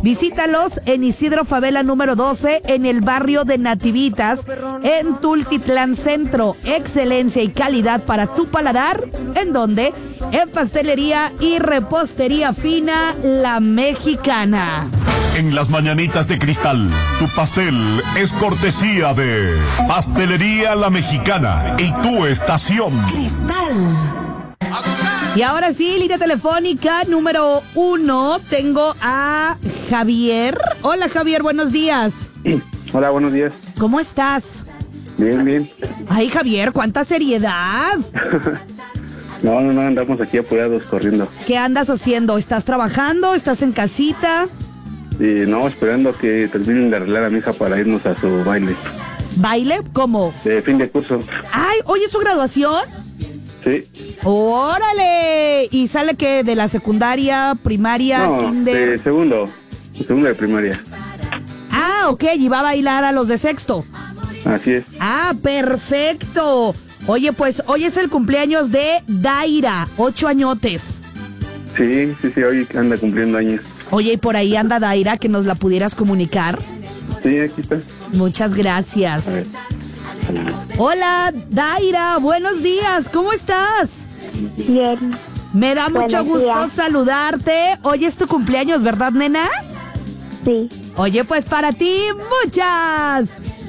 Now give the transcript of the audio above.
Visítalos en Isidro Favela número 12, en el barrio de Nativitas, en Tultitlán Centro. Excelencia y calidad para tu paladar. ¿En dónde? En pastelería y repostería fina La Mexicana. En las mañanitas de cristal, tu pastel es cortesía de Pastelería La Mexicana y tu estación Cristal. Y ahora sí, línea telefónica número 1. Tengo a Javier. Hola, Javier, buenos días. Hola, buenos días. ¿Cómo estás? Bien, bien. Ay, Javier, cuánta seriedad. No, andamos aquí apoyados corriendo. ¿Qué andas haciendo? ¿Estás trabajando? ¿Estás en casita? Y no, esperando que terminen de arreglar a mi hija para irnos a su baile. ¿Baile? ¿Cómo? De fin de curso. Ay, ¿hoy es su graduación? Sí. ¡Órale! ¿Y sale qué? ¿De la secundaria, primaria, No, kinder? de segundo de primaria. Ah, ok, y va a bailar a los de sexto. Así es. Ah, perfecto. Oye, pues hoy es el cumpleaños de Daira, 8 añotes. Sí, hoy anda cumpliendo años. Oye, y por ahí anda Daira, que nos la pudieras comunicar. Sí, aquí está. Muchas gracias. Hola, Daira, buenos días, ¿cómo estás? Bien. Me da mucho Buenos gusto días. saludarte. Hoy es tu cumpleaños, ¿verdad, nena? Sí. Oye, pues para ti, muchas